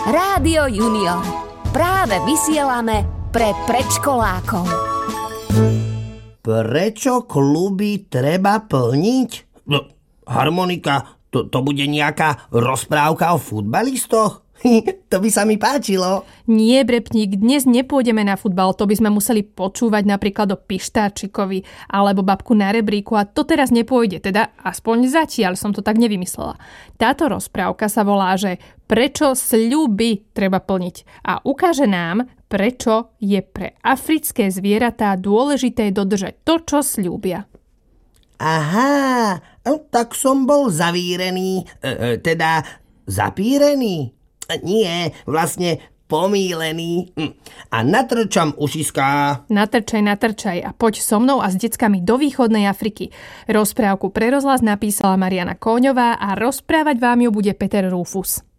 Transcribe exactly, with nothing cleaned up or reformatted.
Rádio Junior. Práve vysielame pre predškolákov. Prečo kluby treba plniť? No, harmonika, to, to bude nejaká rozprávka o futbalistoch? To by sa mi páčilo. Nie, Brepník, dnes nepôjdeme na futbal, to by sme museli počúvať napríklad o Pištáčikovi alebo Babku na rebríku a to teraz nepôjde, teda aspoň zatiaľ som to tak nevymyslela. Táto rozprávka sa volá, že prečo sľuby treba plniť a ukáže nám, prečo je pre africké zvieratá dôležité dodržať to, čo sľúbia. Aha, tak som bol zavírený, e, teda zapírený. Nie, vlastne pomýlený. A natrčam ušiská. Natrčaj, natrčaj a poď so mnou a s deckami do východnej Afriky. Rozprávku pre rozhlas napísala Mariana Kóňová a rozprávať vám ju bude Peter Rufus.